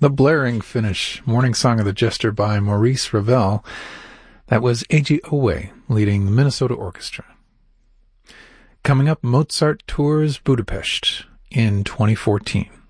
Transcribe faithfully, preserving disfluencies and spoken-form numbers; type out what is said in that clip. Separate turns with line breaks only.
The blaring finish, Morning Song of the Jester by Maurice Ravel. That was Eiji Owe leading the Minnesota Orchestra. Coming up, Mozart tours Budapest in twenty fourteen.